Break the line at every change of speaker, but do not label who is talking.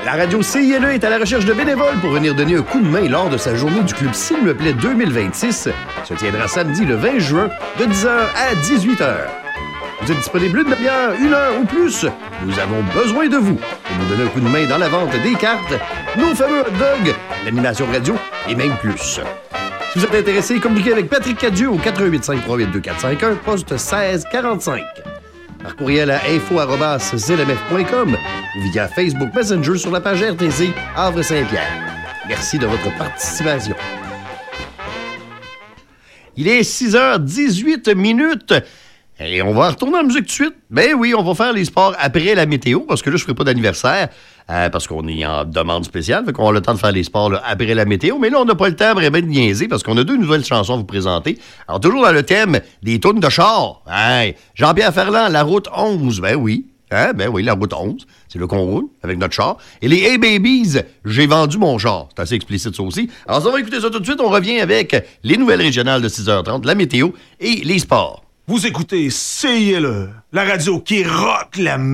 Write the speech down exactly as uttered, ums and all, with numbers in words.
La radio C I L E est à la recherche de bénévoles pour venir donner un coup de main lors de sa journée du Club S'il me plaît deux mille vingt-six. Se tiendra samedi le vingt juin de dix heures à dix-huit heures. Vous êtes disponible une demi-heure, une heure ou plus? Nous avons besoin de vous pour nous donner un coup de main dans la vente des cartes, nos fameux hot dogs, l'animation radio et même plus. Si vous êtes intéressé, communiquez avec Patrick Cadieux au quatre un huit cinq trois huit deux quatre cinq un, poste seize quarante-cinq. Par courriel à info arobase z m f point com ou via Facebook Messenger sur la page R T Z Havre-Saint-Pierre. Merci de votre participation. Il est six heures dix-huit minutes. Et on va retourner en musique tout de suite. Ben oui, on va faire les sports après la météo, parce que là, je ne ferai pas d'anniversaire, euh, parce qu'on est en demande spéciale, fait qu'on a le temps de faire les sports là, après la météo. Mais là, on n'a pas le temps vraiment de niaiser, parce qu'on a deux nouvelles chansons à vous présenter. Alors, toujours dans le thème des tunes de char. Hey, Jean-Pierre Ferland, la route onze. Ben oui, hein? Ben oui, la route onze. C'est là qu'on roule, avec notre char. Et les Hey Babies, j'ai vendu mon char. C'est assez explicite, ça aussi. Alors, on va écouter ça tout de suite. On revient avec les nouvelles régionales de six heures trente, la météo et les sports.
Vous écoutez C I L E, la radio qui rock la